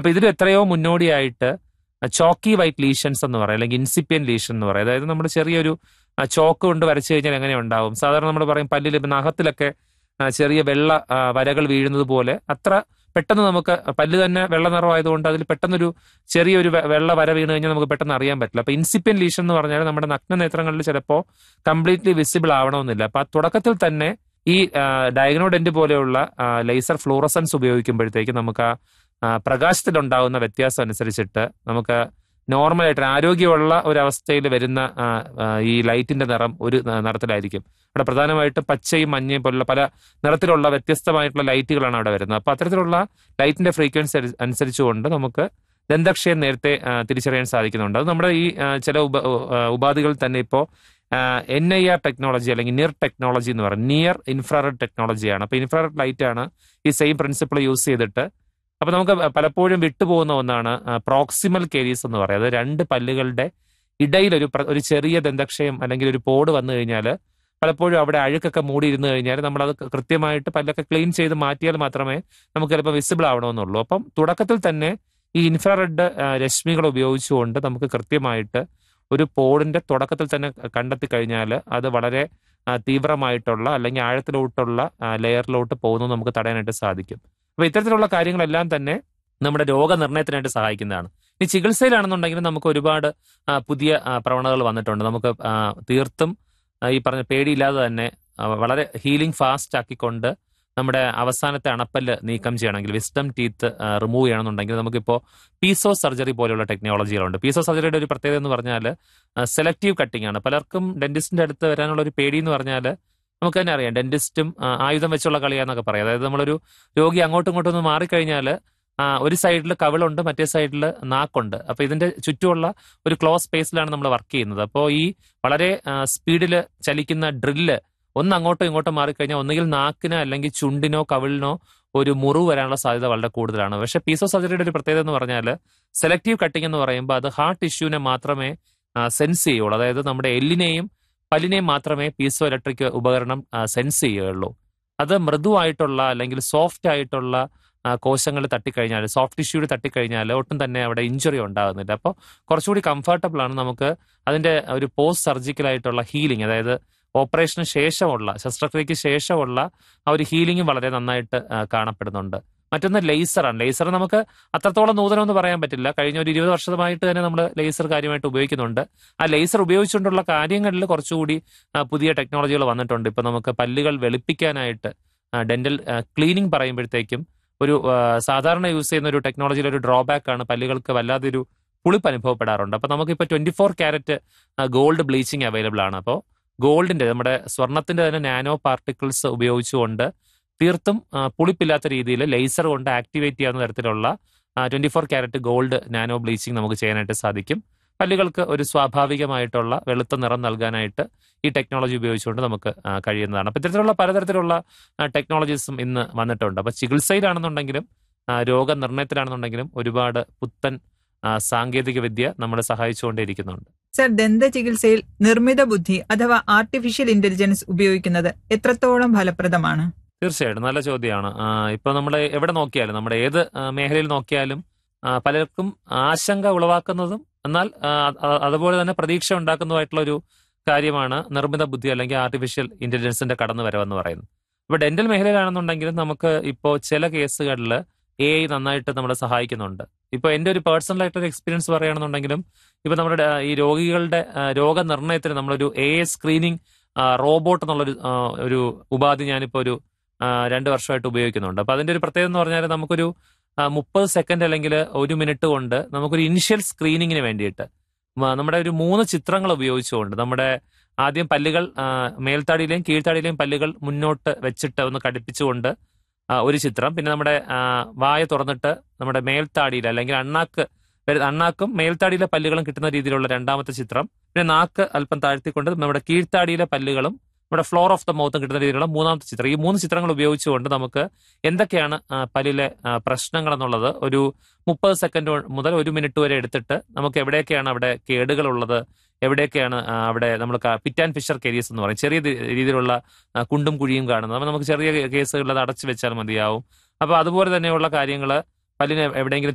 അപ്പൊ ഇതിൽ എത്രയോ മുന്നോടിയായിട്ട് ചോക്കി വൈറ്റ് ലീഷൻസ് എന്ന് പറയും, അല്ലെങ്കിൽ ഇൻസിപ്പിയൻ ലീഷൻ എന്ന് പറയും. അതായത് നമ്മൾ ചെറിയൊരു ചോക്ക് കൊണ്ട് വരച്ചു കഴിഞ്ഞാൽ എങ്ങനെ ഉണ്ടാവും, സാധാരണ നമ്മൾ പറയും പല്ലിൽ നഖത്തിലൊക്കെ ചെറിയ വെള്ള വരകൾ വീഴുന്നത് പോലെ, അത്ര പെട്ടെന്ന് നമുക്ക് പല്ല് തന്നെ വെള്ള നിറമായതുകൊണ്ട് അതിൽ പെട്ടെന്നൊരു ചെറിയൊരു വെള്ള വര വീണ് കഴിഞ്ഞാൽ നമുക്ക് പെട്ടെന്ന് അറിയാൻ പറ്റില്ല. അപ്പൊ ഇൻസിപ്പിയൻ ലീഷൻ എന്ന് പറഞ്ഞാൽ നമ്മുടെ നഗ്ന നേത്രങ്ങളിൽ ചിലപ്പോൾ കംപ്ലീറ്റ്ലി വിസിബിൾ ആവണമെന്നില്ല. അപ്പൊ ആ തുടക്കത്തിൽ തന്നെ ഈ ഡയഗ്നോഡെന്റ് പോലെയുള്ള ലേസർ ഫ്ലൂറസൻസ് ഉപയോഗിക്കുമ്പോഴത്തേക്ക് നമുക്ക് ആ പ്രകാശത്തിലുണ്ടാകുന്ന വ്യത്യാസം അനുസരിച്ചിട്ട് നമുക്ക് നോർമലായിട്ട് ആരോഗ്യമുള്ള ഒരവസ്ഥയിൽ വരുന്ന ഈ ലൈറ്റിന്റെ നിറം ഒരു നിറത്തിലായിരിക്കും. അവിടെ പ്രധാനമായിട്ടും പച്ചയും മഞ്ഞയും പോലുള്ള പല നിറത്തിലുള്ള വ്യത്യസ്തമായിട്ടുള്ള ലൈറ്റുകളാണ് അവിടെ വരുന്നത്. അപ്പൊ അത്തരത്തിലുള്ള ലൈറ്റിന്റെ ഫ്രീക്വൻസി അനുസരിച്ചുകൊണ്ട് നമുക്ക് ദന്തക്ഷയം നേരത്തെ തിരിച്ചറിയാൻ സാധിക്കുന്നുണ്ട്. അത് നമ്മുടെ ഈ ചില ഉപാധികൾ തന്നെ ഇപ്പോൾ NIR ടെക്നോളജി അല്ലെങ്കിൽ നിയർ ടെക്നോളജി എന്ന് പറയും, നിയർ ഇൻഫ്രാറെഡ് ടെക്നോളജിയാണ്. അപ്പൊ ഇൻഫ്രാറെഡ് ലൈറ്റ് ആണ് ഈ സെയിം പ്രിൻസിപ്പിൾ യൂസ് ചെയ്തിട്ട്. അപ്പൊ നമുക്ക് പലപ്പോഴും വിട്ടുപോകുന്ന ഒന്നാണ് പ്രോക്സിമൽ കേരീസ് എന്ന് പറയുന്നത്. അത് രണ്ട് പല്ലുകളുടെ ഇടയിൽ ഒരു ചെറിയ ദന്തക്ഷയം അല്ലെങ്കിൽ ഒരു പോട് വന്നു കഴിഞ്ഞാൽ പലപ്പോഴും അവിടെ അഴുക്കൊക്കെ മൂടിയിരുന്ന് കഴിഞ്ഞാൽ നമ്മളത് കൃത്യമായിട്ട് പല്ലൊക്കെ ക്ലീൻ ചെയ്ത് മാറ്റിയാൽ മാത്രമേ നമുക്ക് ചിലപ്പോൾ വിസിബിൾ ആവണമെന്നുള്ളൂ. അപ്പം തുടക്കത്തിൽ തന്നെ ഈ ഇൻഫ്രാറെഡ് രശ്മികൾ ഉപയോഗിച്ചുകൊണ്ട് നമുക്ക് കൃത്യമായിട്ട് ഒരു പോഡിന്റെ തുടക്കത്തിൽ തന്നെ കണ്ടെത്തി കഴിഞ്ഞാൽ അത് വളരെ തീവ്രമായിട്ടുള്ള അല്ലെങ്കിൽ ആഴത്തിലോട്ടുള്ള ലെയറിലോട്ട് പോകുന്നത് നമുക്ക് തടയാനായിട്ട് സാധിക്കും. അപ്പൊ ഇത്തരത്തിലുള്ള കാര്യങ്ങളെല്ലാം തന്നെ നമ്മുടെ രോഗനിർണയത്തിനായിട്ട് സഹായിക്കുന്നതാണ്. ഇനി ചികിത്സയിലാണെന്നുണ്ടെങ്കിലും നമുക്ക് ഒരുപാട് പുതിയ പ്രവണതകൾ വന്നിട്ടുണ്ട്. നമുക്ക് തീർത്തും ഈ പറഞ്ഞ പേടിയില്ലാതെ തന്നെ വളരെ ഹീലിംഗ് ഫാസ്റ്റ് ആക്കിക്കൊണ്ട് നമ്മുടെ അവസാനത്തെ അണപ്പല്ല് നീക്കം ചെയ്യണമെങ്കിൽ, വിസ്ഡം ടീത്ത് റിമൂവ് ചെയ്യണമെന്നുണ്ടെങ്കിൽ നമുക്കിപ്പോൾ പീസോ സർജറി പോലെയുള്ള ടെക്നോളജികളുണ്ട്. പീസോ സർജറിയുടെ ഒരു പ്രത്യേകത എന്ന് പറഞ്ഞാൽ സെലക്റ്റീവ് കട്ടിംഗ് ആണ്. പലർക്കും ഡെന്റിസ്റ്റിന്റെ അടുത്ത് വരാനുള്ള ഒരു പേടി എന്ന് പറഞ്ഞാൽ നമുക്ക് തന്നെ അറിയാം, ഡെന്റിസ്റ്റും ആയുധം വെച്ചുള്ള കളിയാന്നൊക്കെ പറയാം. അതായത് നമ്മളൊരു രോഗി അങ്ങോട്ടും ഇങ്ങോട്ടും ഒന്ന് മാറിക്കഴിഞ്ഞാൽ ഒരു സൈഡിൽ കവിളുണ്ട്, മറ്റേ സൈഡിൽ നാക്കുണ്ട്. അപ്പൊ ഇതിന്റെ ചുറ്റുമുള്ള ഒരു ക്ലോസ് സ്പേസിലാണ് നമ്മൾ വർക്ക് ചെയ്യുന്നത്. അപ്പോൾ ഈ വളരെ സ്പീഡിൽ ചലിക്കുന്ന ഡ്രില്ല് ഒന്ന് അങ്ങോട്ടോ ഇങ്ങോട്ടോ മാറിക്കഴിഞ്ഞാൽ ഒന്നുകിൽ നാക്കിന് അല്ലെങ്കിൽ ചുണ്ടിനോ കവിളിനോ ഒരു മുറിവ് വരാനുള്ള സാധ്യത വളരെ കൂടുതലാണ്. പക്ഷേ പീസോ സർജറിയുടെ ഒരു പ്രത്യേകത എന്ന് പറഞ്ഞാൽ സെലക്റ്റീവ് കട്ടിംഗ് എന്ന് പറയുമ്പോൾ അത് ഹാർട്ട് ടിഷ്യൂവിനെ മാത്രമേ സെൻസ് ചെയ്യുള്ളൂ. അതായത് നമ്മുടെ എല്ലിനെയും പല്ലിനെയും മാത്രമേ പീസോ ഇലക്ട്രിക് ഉപകരണം സെൻസ് ചെയ്യുകയുള്ളൂ. അത് മൃദുവായിട്ടുള്ള അല്ലെങ്കിൽ സോഫ്റ്റ് ആയിട്ടുള്ള കോശങ്ങൾ തട്ടിക്കഴിഞ്ഞാൽ, സോഫ്റ്റ് ടിഷ്യൂവിൽ തട്ടിക്കഴിഞ്ഞാൽ ഒട്ടും തന്നെ അവിടെ ഇഞ്ചുറി ഉണ്ടാകുന്നില്ല. അപ്പോൾ കുറച്ചുകൂടി കംഫർട്ടബിൾ ആണ് നമുക്ക് അതിന്റെ ഒരു പോസ്റ്റ് സർജിക്കൽ ആയിട്ടുള്ള ഹീലിംഗ്, അതായത് ഓപ്പറേഷന് ശേഷമുള്ള, ശസ്ത്രക്രിയയ്ക്ക് ശേഷമുള്ള ആ ഒരു ഹീലിംഗ് വളരെ നന്നായിട്ട് കാണപ്പെടുന്നുണ്ട്. മറ്റൊന്ന് ലേസറാണ്. ലേസർ നമുക്ക് അത്രത്തോളം നൂതനമെന്ന് പറയാൻ പറ്റില്ല. കഴിഞ്ഞ ഒരു 20 വർഷമായിട്ട് തന്നെ നമ്മൾ ലേസർ കാര്യമായിട്ട് ഉപയോഗിക്കുന്നുണ്ട്. ആ ലേസർ ഉപയോഗിച്ചുകൊണ്ടുള്ള കാര്യങ്ങളിൽ കുറച്ചുകൂടി പുതിയ ടെക്നോളജികൾ വന്നിട്ടുണ്ട്. ഇപ്പൊ നമുക്ക് പല്ലുകൾ വെളുപ്പിക്കാനായിട്ട് ഡെന്റൽ ക്ലീനിങ് പറയുമ്പോഴത്തേക്കും ഒരു സാധാരണ യൂസ് ചെയ്യുന്ന ഒരു ടെക്നോളജിയിലെ ഒരു ഡ്രോബാക്ക് ആണ് പല്ലുകൾക്ക് വല്ലാതൊരു പുളിപ്പ് അനുഭവപ്പെടാറുണ്ട്. അപ്പൊ നമുക്കിപ്പോൾ 24 ക്യാരറ്റ് ഗോൾഡ് ബ്ലീച്ചിങ് അവൈലബിൾ ആണ്. അപ്പോൾ ഗോൾഡിന്റെ, നമ്മുടെ സ്വർണത്തിന്റെ തന്നെ നാനോ പാർട്ടിക്കിൾസ് ഉപയോഗിച്ചുകൊണ്ട് തീർത്തും പുളിപ്പില്ലാത്ത രീതിയിൽ ലേസർ കൊണ്ട് ആക്ടിവേറ്റ് ചെയ്യാവുന്ന തരത്തിലുള്ള 24 ക്യാരറ്റ് ഗോൾഡ് നാനോ ബ്ലീച്ചിങ് നമുക്ക് ചെയ്യാനായിട്ട് സാധിക്കും. പല്ലുകൾക്ക് ഒരു സ്വാഭാവികമായിട്ടുള്ള വെളുത്ത നിറം നൽകാനായിട്ട് ഈ ടെക്നോളജി ഉപയോഗിച്ചുകൊണ്ട് നമുക്ക് കഴിയുന്നതാണ്. അപ്പൊ ഇത്തരത്തിലുള്ള പലതരത്തിലുള്ള ടെക്നോളജീസും ഇന്ന് വന്നിട്ടുണ്ട്. അപ്പൊ ചികിത്സയിലാണെന്നുണ്ടെങ്കിലും രോഗനിർണയത്തിലാണെന്നുണ്ടെങ്കിലും ഒരുപാട് പുത്തൻ സാങ്കേതിക വിദ്യ നമ്മളെ സഹായിച്ചുകൊണ്ടേയിരിക്കുന്നുണ്ട്. സർ, ദന്ത ചികിത്സയിൽ നിർമ്മിത ബുദ്ധി അഥവാ ആർട്ടിഫിഷ്യൽ ഇന്റലിജൻസ് ഉപയോഗിക്കുന്നത് എത്രത്തോളം ഫലപ്രദമാണ്? തീർച്ചയായിട്ടും നല്ല ചോദ്യമാണ്. ഇപ്പൊ നമ്മൾ എവിടെ നോക്കിയാലും, നമ്മുടെ ഏത് മേഖലയിൽ നോക്കിയാലും പലർക്കും ആശങ്ക ഉളവാക്കുന്നതും എന്നാൽ അതുപോലെ തന്നെ പ്രതീക്ഷ ഉണ്ടാക്കുന്നതുമായിട്ടുള്ള ഒരു കാര്യമാണ് നിർമ്മിത ബുദ്ധി അല്ലെങ്കിൽ ആർട്ടിഫിഷ്യൽ ഇന്റലിജൻസിന്റെ കടന്നു വരവെന്ന് പറയുന്നത്. ഇപ്പൊ ഡെന്റൽ മേഖലയിലാണെന്നുണ്ടെങ്കിലും നമുക്ക് ഇപ്പോൾ ചില കേസുകളിൽ AI നന്നായിട്ട് നമ്മളെ സഹായിക്കുന്നുണ്ട്. ഇപ്പൊ എന്റെ ഒരു പേഴ്സണൽ ആയിട്ടൊരു എക്സ്പീരിയൻസ് പറയുകയാണെന്നുണ്ടെങ്കിലും ഇപ്പൊ നമ്മുടെ ഈ രോഗികളുടെ രോഗനിർണയത്തിന് നമ്മളൊരു AI സ്ക്രീനിങ് റോബോട്ട് എന്നുള്ളൊരു ഒരു ഉപാധി ഞാനിപ്പോ ഒരു 2 വർഷമായിട്ട് ഉപയോഗിക്കുന്നുണ്ട്. അപ്പൊ അതിന്റെ ഒരു പ്രത്യേകത എന്ന് പറഞ്ഞാൽ നമുക്കൊരു 30 സെക്കൻഡ് അല്ലെങ്കിൽ 1 മിനിറ്റ് കൊണ്ട് നമുക്കൊരു ഇനിഷ്യൽ സ്ക്രീനിങ്ങിന് വേണ്ടിയിട്ട് നമ്മുടെ ഒരു 3 ചിത്രങ്ങൾ ഉപയോഗിച്ചുകൊണ്ട് നമ്മുടെ ആദ്യം പല്ലുകൾ മേൽത്താടിയിലെയും കീഴ്ത്താടിയിലെയും പല്ലുകൾ മുന്നോട്ട് വെച്ചിട്ട് ഒന്ന് ഘടിപ്പിച്ചുകൊണ്ട് ഒരു ചിത്രം, പിന്നെ നമ്മുടെ വായ തുറന്നിട്ട് നമ്മുടെ മേൽത്താടിയിൽ അല്ലെങ്കിൽ അണ്ണാക്കും മേൽത്താടിയിലെ പല്ലുകളും കിട്ടുന്ന രീതിയിലുള്ള രണ്ടാമത്തെ ചിത്രം, പിന്നെ നാക്ക് അല്പം താഴ്ത്തിക്കൊണ്ട് നമ്മുടെ കീഴ്ത്താടിയിലെ പല്ലുകളും നമ്മുടെ ഫ്ലോർ ഓഫ് ദ മൗത്തും കിട്ടുന്ന രീതിയിലുള്ള മൂന്നാമത്തെ ചിത്രം. ഈ 3 ചിത്രങ്ങൾ ഉപയോഗിച്ചുകൊണ്ട് നമുക്ക് എന്തൊക്കെയാണ് പല്ലിലെ പ്രശ്നങ്ങൾ എന്നുള്ളത് ഒരു 30 സെക്കൻഡ് മുതൽ 1 മിനിറ്റ് വരെ എടുത്തിട്ട് നമുക്ക് എവിടെയൊക്കെയാണ് അവിടെ കേടുകളുള്ളത്, എവിടെയൊക്കെയാണ് അവിടെ നമ്മൾ പിറ്റ് ആൻഡ് ഫിഷർ കേരീസ് എന്ന് പറയും, ചെറിയ രീതിയിലുള്ള കുണ്ടും കുഴിയും കാണുന്നത്. അപ്പോൾ നമുക്ക് ചെറിയ കേസുകളിൽ അത് അടച്ചു വെച്ചാൽ മതിയാവും. അപ്പോൾ അതുപോലെ തന്നെയുള്ള കാര്യങ്ങൾ പല്ലിന് എവിടെയെങ്കിലും